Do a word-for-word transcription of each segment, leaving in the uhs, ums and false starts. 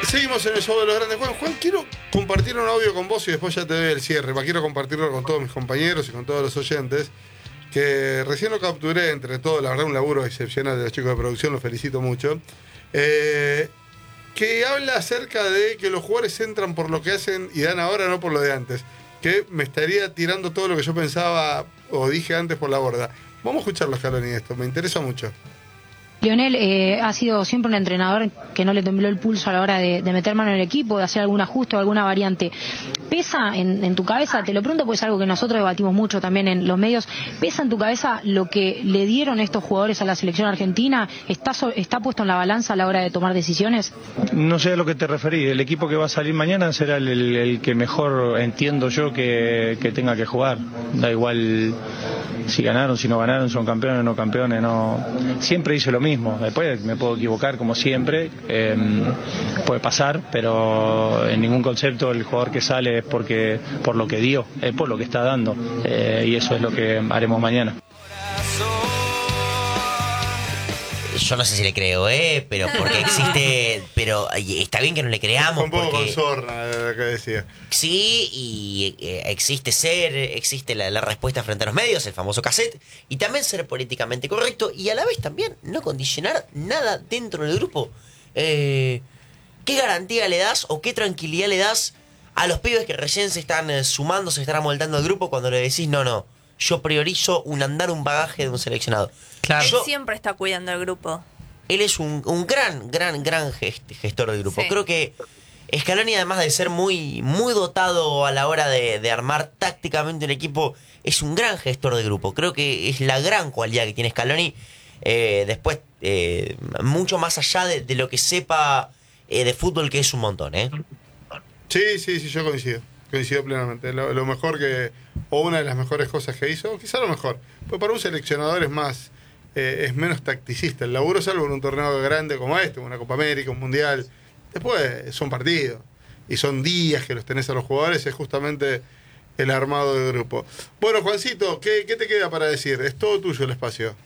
Seguimos en el show de los grandes. Juan, Juan, quiero compartir un audio con vos y después ya te doy el cierre. Va, quiero compartirlo con todos mis compañeros y con todos los oyentes, que recién lo capturé entre todos. La verdad, un laburo excepcional de los chicos de producción, los felicito mucho. Eh, que habla acerca de que los jugadores entran por lo que hacen y dan ahora, no por lo de antes. Que me estaría tirando todo lo que yo pensaba o dije antes por la borda. Vamos a escucharlo, Scaloni, esto. Me interesa mucho. Lionel eh, ha sido siempre un entrenador que no le tembló el pulso a la hora de, de meter mano en el equipo, de hacer algún ajuste o alguna variante. ¿Pesa en, en tu cabeza? Te lo pregunto porque es algo que nosotros debatimos mucho también en los medios. ¿Pesa en tu cabeza lo que le dieron estos jugadores a la selección argentina? ¿Está, so, está puesto en la balanza a la hora de tomar decisiones? No sé a lo que te referís. El equipo que va a salir mañana será el, el, el que mejor entiendo yo que, que tenga que jugar. Da igual si ganaron, si no ganaron, son campeones o no campeones. No. Siempre hice lo mismo. Después me puedo equivocar como siempre, eh, puede pasar, pero en ningún concepto el jugador que sale es porque por lo que dio, es por lo que está dando, eh, y eso es lo que haremos mañana. Yo no sé si le creo, ¿eh? Pero porque existe... Pero está bien que no le creamos. Un poco porque... con sorna, lo que decía. Sí, y eh, existe ser, existe la, la respuesta frente a los medios, el famoso cassette, y también ser políticamente correcto, y a la vez también no condicionar nada dentro del grupo. Eh, ¿Qué garantía le das o qué tranquilidad le das a los pibes que recién se están eh, sumando, se están amoldando al grupo cuando le decís, no, no, yo priorizo un andar, un bagaje de un seleccionado? Claro. Yo, él siempre está cuidando el grupo. Él es un, un gran, gran, gran gest, gestor del grupo. Sí. Creo que Scaloni, además de ser muy, muy dotado a la hora de, de armar tácticamente un equipo, es un gran gestor de grupo. Creo que es la gran cualidad que tiene Scaloni. Eh, después, eh, mucho más allá de, de lo que sepa eh, de fútbol, que es un montón, ¿eh? Sí, sí, sí, yo coincido. Coincido plenamente. Lo, lo mejor que, o una de las mejores cosas que hizo, quizá lo mejor. Pues para un seleccionador es más, eh, es menos tacticista. El laburo, salvo en un torneo grande como este, una Copa América, un Mundial. Después son partidos. Y son días que los tenés a los jugadores, es justamente el armado del grupo. Bueno, Juancito, ¿qué, qué te queda para decir? Es todo tuyo el espacio.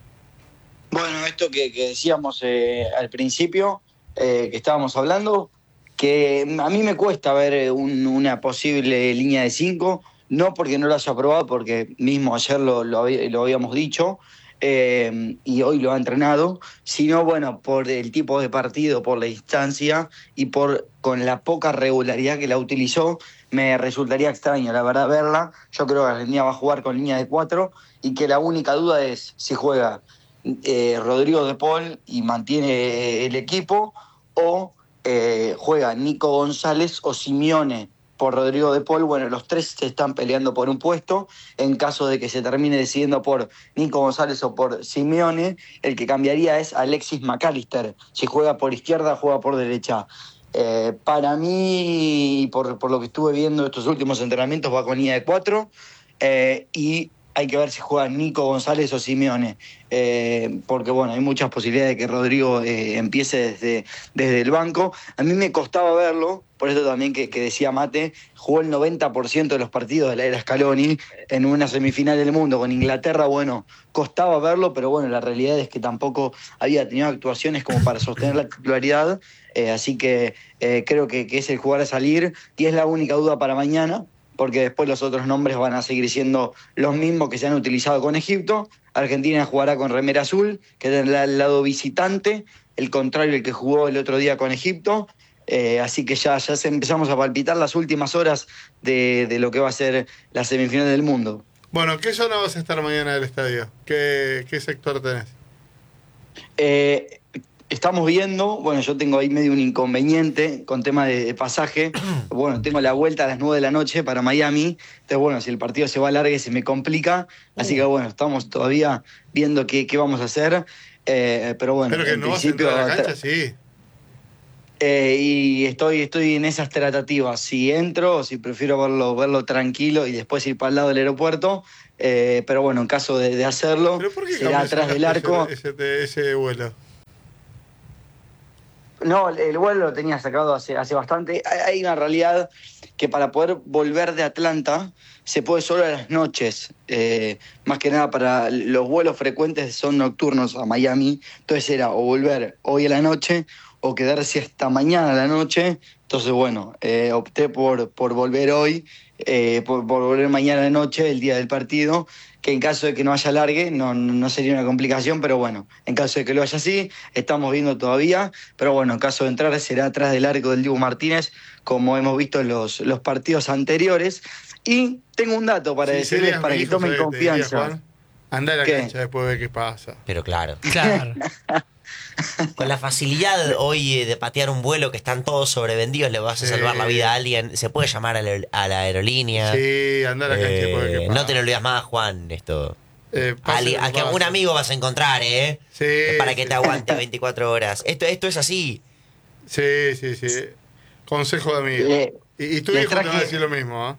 Bueno, esto que, que decíamos eh, al principio, eh, que estábamos hablando, que a mí me cuesta ver un, una posible línea de cinco, no porque no lo haya probado, porque mismo ayer lo, lo, lo habíamos dicho, eh, y hoy lo ha entrenado, sino bueno, por el tipo de partido, por la distancia y por con la poca regularidad que la utilizó, me resultaría extraño, la verdad, verla. Yo creo que Argentina va a jugar con línea de cuatro y que la única duda es si juega eh, Rodrigo de Paul y mantiene el equipo, o eh, juega Nico González o Simeone por Rodrigo de Paul. Bueno, los tres se están peleando por un puesto. En caso de que se termine decidiendo por Nico González o por Simeone, el que cambiaría es Alexis McAllister. Si juega por izquierda, juega por derecha. Eh, para mí, por, por lo que estuve viendo estos últimos entrenamientos, va con línea de cuatro, eh, y hay que ver si juega Nico González o Simeone, eh, porque bueno, hay muchas posibilidades de que Rodrigo eh, empiece desde, desde el banco. A mí me costaba verlo, por eso también que, que decía Mate, jugó el noventa por ciento de los partidos de la era Scaloni en una semifinal del mundo con Inglaterra. Bueno, costaba verlo, pero bueno, la realidad es que tampoco había tenido actuaciones como para sostener la titularidad, eh, así que eh, creo que, que es el jugar a salir, y es la única duda para mañana, porque después los otros nombres van a seguir siendo los mismos que se han utilizado con Egipto. Argentina jugará con remera azul, que es el lado visitante, el contrario el que jugó el otro día con Egipto. Eh, así que ya, ya se empezamos a palpitar las últimas horas de, de lo que va a ser la semifinal del mundo. Bueno, ¿qué zona vas a estar mañana del estadio? ¿Qué, qué sector tenés? Eh... Estamos viendo, bueno, yo tengo ahí medio un inconveniente con tema de, de pasaje. Bueno, tengo la vuelta a las nueve de la noche para Miami. Entonces, bueno, si el partido se va a largue se me complica. Así que, bueno, estamos todavía viendo qué, qué vamos a hacer. Eh, pero bueno, pero que en no principio, vas a entrar a la cancha, sí. Eh, y estoy, estoy en esas tratativas. Si entro o si prefiero verlo, verlo tranquilo y después ir para el lado del aeropuerto. Eh, pero bueno, en caso de, de hacerlo, ¿pero por qué será atrás del arco. Ese, ese, ese vuelo? No, el vuelo lo tenía sacado hace, hace bastante. Hay una realidad que para poder volver de Atlanta se puede solo a las noches. Eh, más que nada para los vuelos frecuentes son nocturnos a Miami. Entonces era o volver hoy a la noche o quedarse hasta mañana a la noche. Entonces, bueno, eh, opté por, por volver hoy, eh, por, por volver mañana a la noche, el día del partido, que en caso de que no haya alargue, no, no sería una complicación, pero bueno, en caso de que lo haya así, estamos viendo todavía, pero bueno, en caso de entrar será atrás del arco del Dibu Martínez, como hemos visto en los, los partidos anteriores. Y tengo un dato para Sí, decirles, serías para mi que hijo, tomen ¿sabes qué te diría, confianza. Juan? Andá a la ¿Qué? cancha después de ver qué pasa. Pero claro. Claro. Con la facilidad hoy eh, de patear un vuelo que están todos sobrevendidos, le vas a Sí. salvar la vida a alguien. Se puede llamar a la, a la aerolínea. Sí, andá a la cancha después de ver Eh, qué pasa. no te lo olvides más, Juan, esto. Eh, pase Ali- lo que a que pase. un amigo vas a encontrar, ¿eh? Sí, Para que sí. te aguante veinticuatro horas. Esto, esto es así. Sí, sí, sí. Consejo de amigo. Le- y, y tu le hijo te va a traje- decir lo mismo, ¿eh?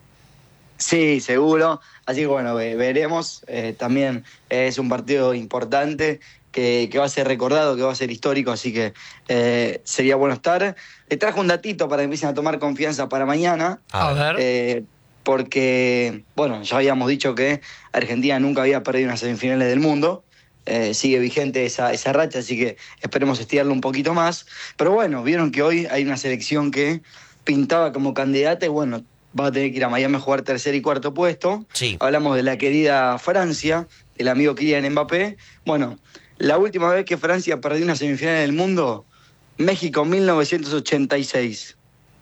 Sí, seguro. Así que bueno, ve- veremos. Eh, también es un partido importante que, que va a ser recordado, que va a ser histórico, así que eh, sería bueno estar. Le trajo un datito para que empiecen a tomar confianza para mañana, A ver. eh, porque, bueno, ya habíamos dicho que Argentina nunca había perdido unas semifinales del mundo. Eh, sigue vigente esa, esa racha, así que esperemos estirarlo un poquito más. Pero bueno, vieron que hoy hay una selección que pintaba como candidata y bueno, va a tener que ir a Miami a jugar tercer y cuarto puesto. Sí. Hablamos de la querida Francia, del amigo Kylian Mbappé. Bueno, la última vez que Francia perdió una semifinal del mundo, México mil novecientos ochenta y seis.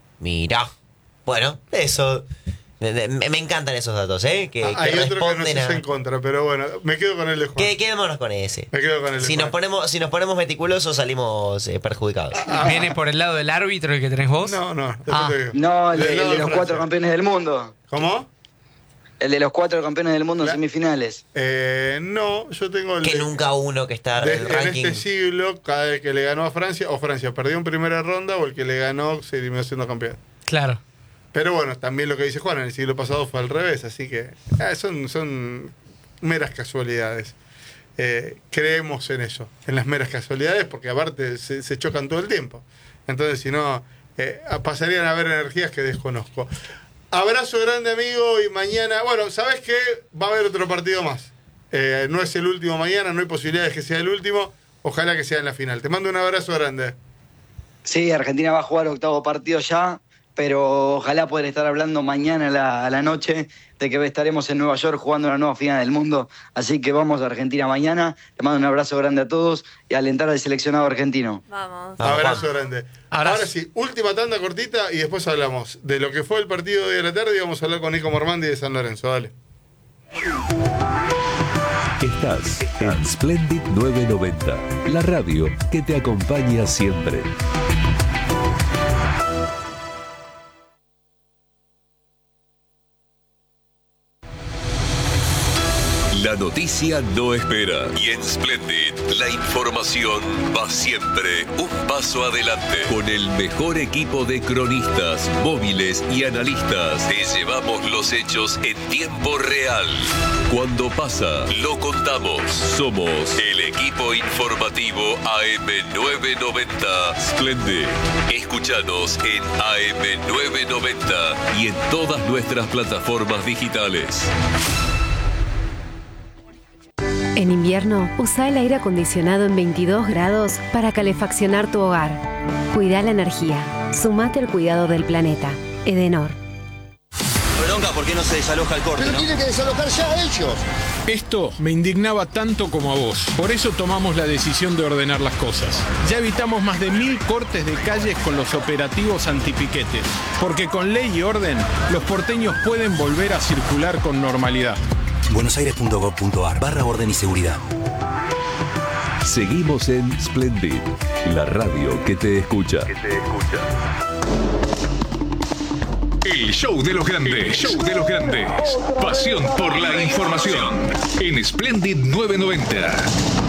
Mira. Bueno, eso. Me, me- me encantan esos datos, ¿eh? Que, Ah, que hay otro que no responden se hace a. en contra, pero bueno, me quedo con el de Juan. Que- Quedémonos con ese. Me quedo con el de Si Juan. nos ponemos, si nos ponemos meticulosos, salimos eh, perjudicados. ¿Viene por el lado del árbitro el que tenés vos? No, no, después Ah. te digo. No, el, de- Del el lado de los Francia. cuatro campeones del mundo. ¿Cómo? El de los cuatro campeones del mundo en La- semifinales. Eh, no, yo tengo el Que de- nunca uno que está de- en el en ranking. este siglo, cada vez que le ganó a Francia, o Francia perdió en primera ronda, o el que le ganó se terminó siendo campeón. Claro. Pero bueno, también lo que dice Juan, en el siglo pasado fue al revés, así que ah, son, son meras casualidades. Eh, creemos en eso, en las meras casualidades, porque aparte se, se chocan todo el tiempo. Entonces, si no, eh, pasarían a haber energías que desconozco. Abrazo grande, amigo, y mañana, bueno, ¿sabes qué? Va a haber otro partido más. Eh, no es el último mañana, no hay posibilidades que sea el último. Ojalá que sea en la final. Te mando un abrazo grande. Sí, Argentina va a jugar octavo partido ya, pero ojalá poder estar hablando mañana a la, a la noche de que estaremos en Nueva York jugando la nueva final del mundo. Así que vamos a Argentina mañana. Le mando un abrazo grande a todos y alentar al seleccionado argentino. Vamos. Vamos, Abrazo Juan. grande. Abrazo. Ahora sí, última tanda cortita y después hablamos de lo que fue el partido de la tarde y vamos a hablar con Nico Mormandi de San Lorenzo. Dale. Estás en Splendid nueve noventa, la radio que te acompaña siempre. La noticia no espera y en Splendid la información va siempre un paso adelante. Con el mejor equipo de cronistas, móviles y analistas te llevamos los hechos en tiempo real. Cuando pasa, lo contamos. Somos el equipo informativo A M nueve noventa Splendid. Escúchanos en A M nueve noventa y en todas nuestras plataformas digitales. En invierno, usa el aire acondicionado en veintidós grados para calefaccionar tu hogar. Cuida la energía. Sumate al cuidado del planeta. Edenor. Bronca, ¿por qué no se desaloja el corte? Pero ¿no? tienen que desalojar ya ellos. Esto me indignaba tanto como a vos. Por eso tomamos la decisión de ordenar las cosas. Ya evitamos más de mil cortes de calles con los operativos antipiquetes. Porque con ley y orden, los porteños pueden volver a circular con normalidad. buenosaires.gov.ar barra orden y seguridad. Seguimos en Splendid, la radio que te escucha. El show de los grandes, show de los grandes. Pasión por la información. En Splendid nueve noventa.